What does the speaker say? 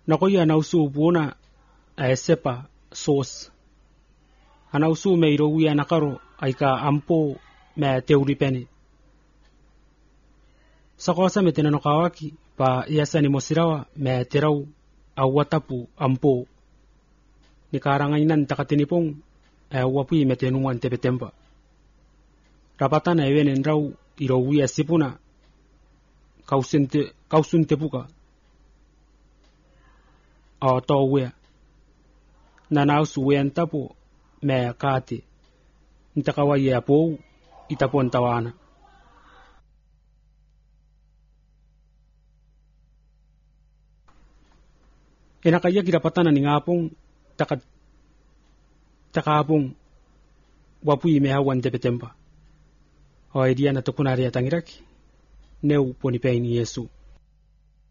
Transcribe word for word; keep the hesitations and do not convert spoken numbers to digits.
nakoya nausu buona aesepa sauce anausu meiro wia nakaro aika ampo me teuripeni sakosa metena no kawaki pa iasani mosirawa me terau awatapu ampo ni karangainan takatinipong awapui metenuan tepetempa rapatana evenen rau iro wia sipuna kausente kausunte puka auto wia nanausu wentapo me kati ntakawaya po itapon tawana enakaya kirapatana ni ngapong takat takapong wapui mehawan tepetempa o idea na tukunari atangiraki neu ponipaini Yesu